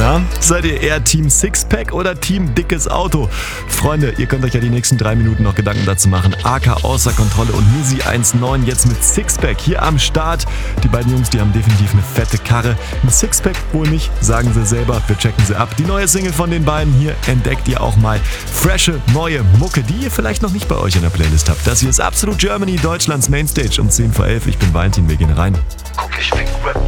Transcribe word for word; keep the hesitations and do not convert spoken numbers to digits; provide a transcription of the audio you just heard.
Na, seid ihr eher Team Sixpack oder Team dickes Auto? Freunde, ihr könnt euch ja die nächsten drei Minuten noch Gedanken dazu machen. A K außer Kontrolle und Missy eins neun jetzt mit Sixpack hier am Start. Die beiden Jungs, die haben definitiv eine fette Karre. Ein Sixpack wohl nicht, sagen sie selber. Wir checken sie ab. Die neue Single von den beiden hier entdeckt ihr auch mal. Frische, neue Mucke, die ihr vielleicht noch nicht bei euch in der Playlist habt. Das hier ist Absolut Germany, Deutschlands Mainstage um zehn vor elf. Ich bin Valentin, wir gehen rein. Guck, ich fick Rap